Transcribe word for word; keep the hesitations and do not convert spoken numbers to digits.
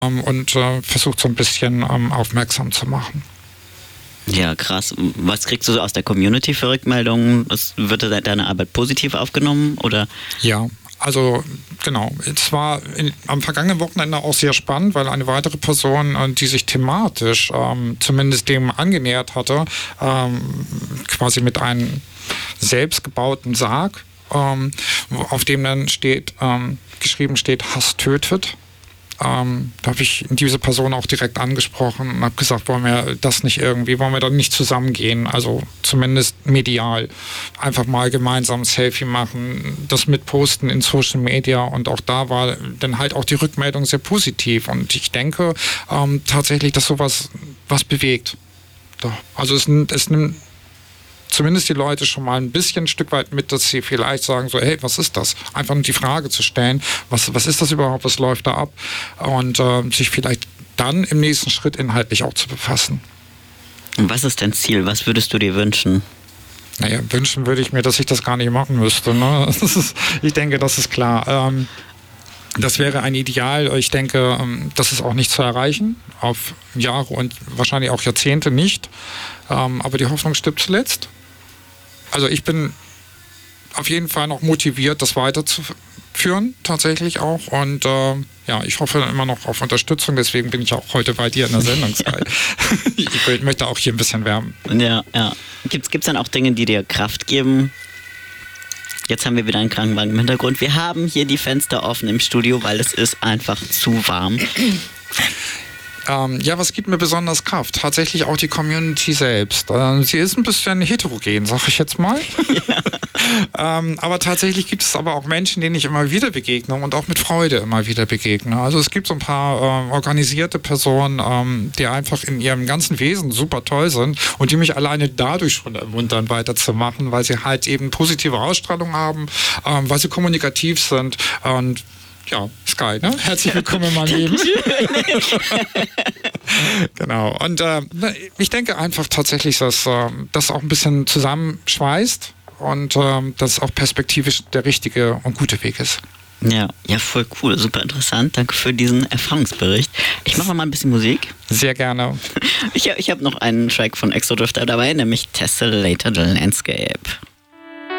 ähm, und äh, versucht so ein bisschen ähm, aufmerksam zu machen. Ja, krass. Was kriegst du so aus der Community für Rückmeldungen? Was, wird deine Arbeit positiv aufgenommen, oder? Ja, also genau. Es war in, am vergangenen Wochenende auch sehr spannend, weil eine weitere Person, äh, die sich thematisch ähm, zumindest dem angenähert hatte, ähm, quasi mit einem selbstgebauten Sarg, ähm, auf dem dann steht, ähm, geschrieben steht, Hass tötet. Ähm, da habe ich diese Person auch direkt angesprochen und habe gesagt, wollen wir das nicht irgendwie, wollen wir dann nicht zusammengehen, also zumindest medial, einfach mal gemeinsam ein Selfie machen, das mitposten in Social Media, und auch da war dann halt auch die Rückmeldung sehr positiv, und ich denke ähm, tatsächlich, dass sowas was bewegt. Doch. Also es, es nimmt zumindest die Leute schon mal ein bisschen ein Stück weit mit, dass sie vielleicht sagen so, hey, was ist das? Einfach nur die Frage zu stellen, was, was ist das überhaupt, was läuft da ab? Und äh, sich vielleicht dann im nächsten Schritt inhaltlich auch zu befassen. Und was ist dein Ziel? Was würdest du dir wünschen? Naja, wünschen würde ich mir, dass ich das gar nicht machen müsste. Ne? Das ist, ich denke, das ist klar. Ähm, das wäre ein Ideal. Ich denke, ähm, das ist auch nicht zu erreichen. Auf Jahre und wahrscheinlich auch Jahrzehnte nicht. Ähm, aber die Hoffnung stirbt zuletzt. Also ich bin auf jeden Fall noch motiviert, das weiterzuführen, tatsächlich auch. Und äh, ja, ich hoffe immer noch auf Unterstützung, deswegen bin ich auch heute bei dir in der Sendung. Ja. Ich will, möchte auch hier ein bisschen wärmen. Ja, ja. Gibt es dann auch Dinge, die dir Kraft geben? Jetzt haben wir wieder einen Krankenwagen im Hintergrund. Wir haben hier die Fenster offen im Studio, weil es ist einfach zu warm. Ähm, ja, was gibt mir besonders Kraft? Tatsächlich auch die Community selbst. Ähm, sie ist ein bisschen heterogen, sag ich jetzt mal. Ja. ähm, aber tatsächlich gibt es aber auch Menschen, denen ich immer wieder begegne und auch mit Freude immer wieder begegne. Also es gibt so ein paar ähm, organisierte Personen, ähm, die einfach in ihrem ganzen Wesen super toll sind und die mich alleine dadurch schon ermuntern, weiterzumachen, weil sie halt eben positive Ausstrahlung haben, ähm, weil sie kommunikativ sind und ja, Sky, ne? Herzlich willkommen in meinem Leben. Genau. Und äh, ich denke einfach tatsächlich, dass äh, das auch ein bisschen zusammenschweißt und äh, dass auch perspektivisch der richtige und gute Weg ist. Ja, ja, voll cool, super interessant. Danke für diesen Erfahrungsbericht. Ich mache mal ein bisschen Musik. Sehr gerne. Ich, ich habe noch einen Track von Exodrifter dabei, nämlich Tessellated Landscape.